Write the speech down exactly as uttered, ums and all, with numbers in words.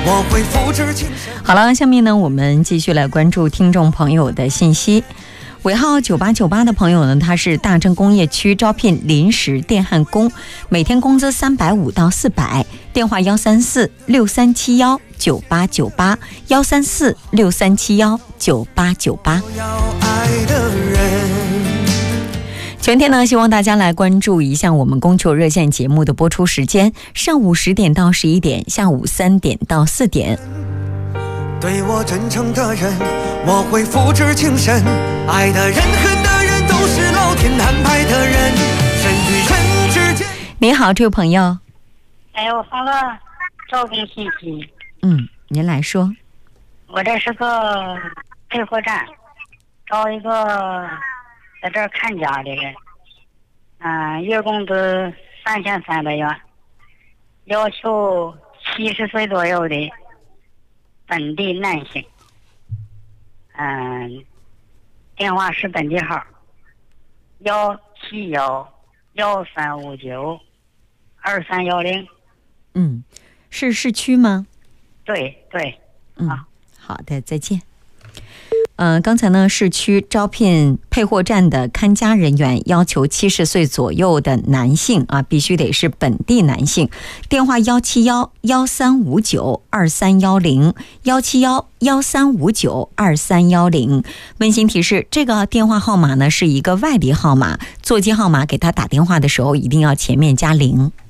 我会复制情深。 好了，下面呢，我们继续来关注听众朋友的信息。尾号九八九八的朋友呢，他是大正工业区招聘临时电焊工，每天工资三百五到四百，电话幺三四六三七幺九八九八幺三四六三七幺九八九八。全天呢，希望大家来关注一下我们供求热线节目的播出时间，上午十点到十一点，下午三点到四点。 对我真诚的人，我会复制情深。爱的人恨的人都是老天安排的人，人与人之间。 你好，这位朋友。 哎，我发个招工信息。 嗯，您来说。 我这是个配货站，招一个在这儿看家的人。嗯、呃，月工资三千三百元，要求七十岁左右的本地男性。嗯、呃，电话是本地号幺七幺幺三五九二三幺零。 嗯，是市区吗？ 对对。 嗯，好的，再见。呃，刚才呢，市区招聘配货站的看家人员，要求七十岁左右的男性啊，必须得是本地男性。电话幺七幺幺三五九二三幺零幺七幺幺三五九二三幺零。温馨提示，这个电话号码呢是一个外地号码，座机号码给他打电话的时候一定要前面加零。